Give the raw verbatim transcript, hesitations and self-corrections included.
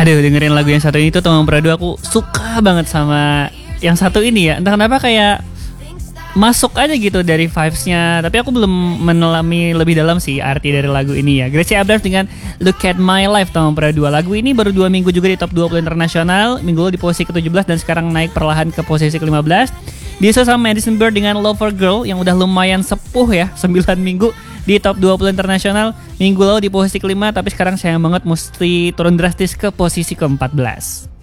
Aduh, dengerin lagu yang satu ini tuh Tomang Prado, aku suka banget sama yang satu ini ya. Entah kenapa kayak masuk aja gitu dari vibes-nya. Tapi aku belum menelami lebih dalam sih arti dari lagu ini ya. Gracie Abrams dengan Look at My Life Tomang Prado. Lagu ini baru dua minggu juga di top dua puluh internasional. Minggu lalu di posisi ke tujuh belas dan sekarang naik perlahan ke posisi ke lima belas. Disusul sama Madison Beer dengan Lover Girl yang udah lumayan sepuh ya, sembilan minggu di top dua puluh internasional. Minggu lalu di posisi kelima, tapi sekarang sayang banget mesti turun drastis ke posisi ke empat belas.